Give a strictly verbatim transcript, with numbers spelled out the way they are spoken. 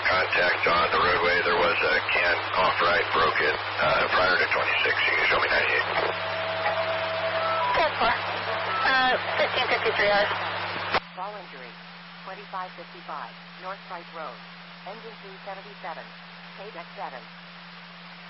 contact on the roadway. There was a can off right broken uh, prior to twenty-six. You can show me ninety-eight. ten four. Uh, fifteen fifty-three hours. Fall injury. twenty-five fifty-five. North Wright Road. Engine two seventy-seven. K D E C seven.